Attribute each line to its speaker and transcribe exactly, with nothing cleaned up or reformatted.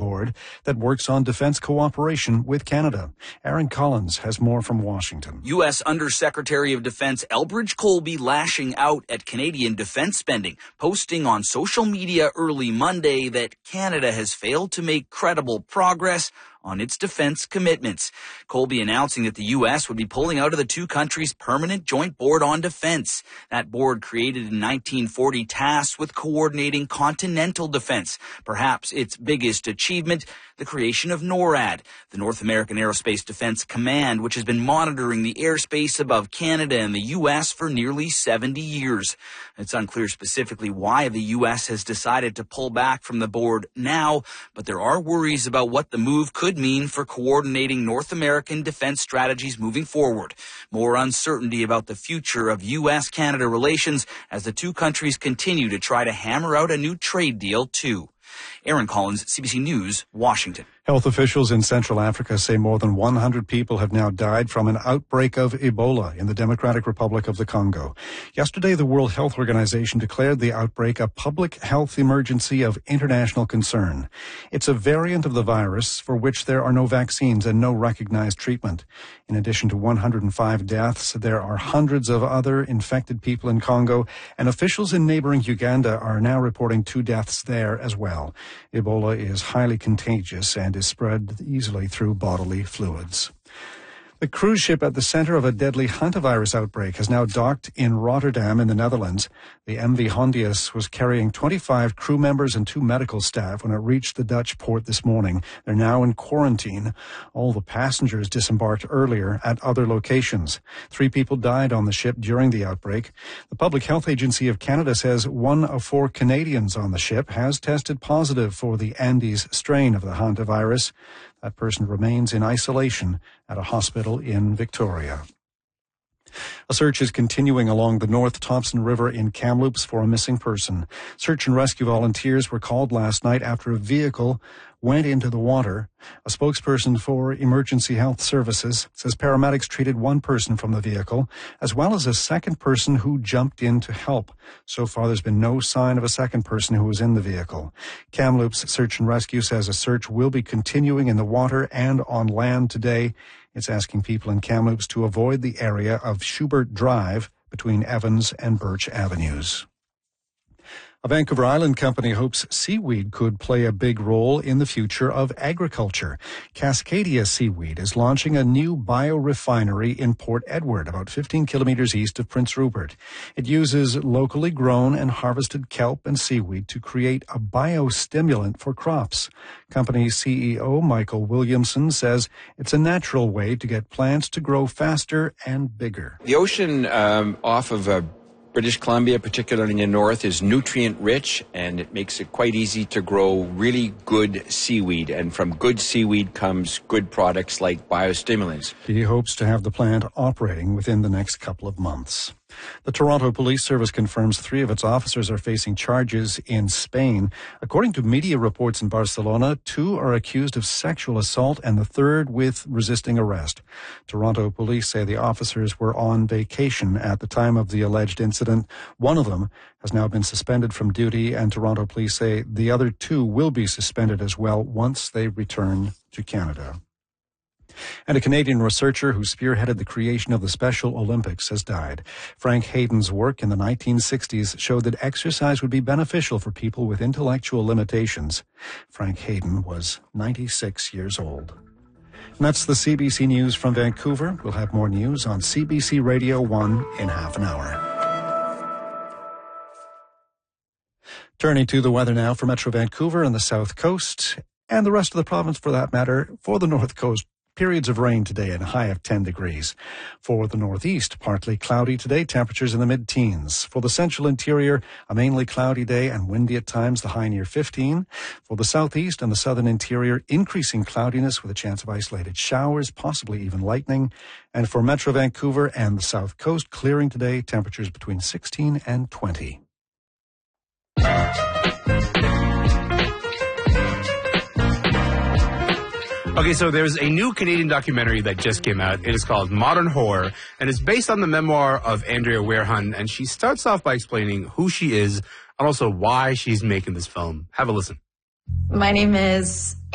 Speaker 1: board that works on defense cooperation with Canada. Aaron Collins has more from Washington.
Speaker 2: U S Undersecretary of Defense Elbridge Colby lashing out at Canadian defense spending, posting on social media early Monday that Canada has failed to make credible progress on its defense commitments. Colby announcing that the U S would be pulling out of the two countries' permanent joint board on defense. That board, created in nineteen forty, tasked with coordinating continental defense. Perhaps its biggest achievement, the creation of NORAD, the North American Aerospace Defense Command, which has been monitoring the airspace above Canada and the U S for nearly seventy years. It's unclear specifically why the U S has decided to pull back from the board now, but there are worries about what the move could mean for coordinating North American defense strategies moving forward. More uncertainty about the future of U S Canada relations as the two countries continue to try to hammer out a new trade deal, too. Aaron Collins, C B C News, Washington.
Speaker 1: Health officials in Central Africa say more than one hundred people have now died from an outbreak of Ebola in the Democratic Republic of the Congo. Yesterday, the World Health Organization declared the outbreak a public health emergency of international concern. It's a variant of the virus for which there are no vaccines and no recognized treatment. In addition to one hundred five deaths, there are hundreds of other infected people in Congo, and officials in neighboring Uganda are now reporting two deaths there as well. Ebola is highly contagious and is spread easily through bodily fluids. The cruise ship at the center of a deadly hantavirus outbreak has now docked in Rotterdam in the Netherlands. The M V Hondius was carrying twenty-five crew members and two medical staff when it reached the Dutch port this morning. They're now in quarantine. All the passengers disembarked earlier at other locations. Three people died on the ship during the outbreak. The Public Health Agency of Canada says one of four Canadians on the ship has tested positive for the Andes strain of the hantavirus. That person remains in isolation at a hospital in Victoria. A search is continuing along the North Thompson River in Kamloops for a missing person. Search and rescue volunteers were called last night after a vehicle went into the water. A spokesperson for Emergency Health Services says paramedics treated one person from the vehicle, as well as a second person who jumped in to help. So far, there's been no sign of a second person who was in the vehicle. Kamloops Search and Rescue says a search will be continuing in the water and on land today. It's asking people in Kamloops to avoid the area of Schubert Drive between Evans and Birch Avenues. A Vancouver Island company hopes seaweed could play a big role in the future of agriculture. Cascadia Seaweed is launching a new biorefinery in Port Edward, about fifteen kilometers east of Prince Rupert. It uses locally grown and harvested kelp and seaweed to create a biostimulant for crops. Company C E O Michael Williamson says it's a natural way to get plants to grow faster and bigger.
Speaker 3: The ocean um, off of a British Columbia, particularly in the north, is nutrient rich, and it makes it quite easy to grow really good seaweed. And from good seaweed comes good products like biostimulants.
Speaker 1: He hopes to have the plant operating within the next couple of months. The Toronto Police Service confirms three of its officers are facing charges in Spain. According to media reports in Barcelona, two are accused of sexual assault and the third with resisting arrest. Toronto police say the officers were on vacation at the time of the alleged incident. One of them has now been suspended from duty, and Toronto police say the other two will be suspended as well once they return to Canada. And a Canadian researcher who spearheaded the creation of the Special Olympics has died. Frank Hayden's work in the nineteen sixties showed that exercise would be beneficial for people with intellectual limitations. Frank Hayden was ninety-six years old. And that's the C B C News from Vancouver. We'll have more news on C B C Radio one in half an hour. Turning to the weather now for Metro Vancouver and the South Coast, and the rest of the province for that matter. For the North Coast, periods of rain today and a high of ten degrees. For the northeast, partly cloudy today, temperatures in the mid-teens. For the central interior, a mainly cloudy day and windy at times, the high near fifteen. For the southeast and the southern interior, increasing cloudiness with a chance of isolated showers, possibly even lightning. And for Metro Vancouver and the South Coast, clearing today, temperatures between sixteen and twenty.
Speaker 4: Okay, so there's a new Canadian documentary that just came out. It is called Modern Whore, and it's based on the memoir of Andrea Wehrhahn, and she starts off by explaining who she is and also why she's making this film. Have a listen.
Speaker 5: My name is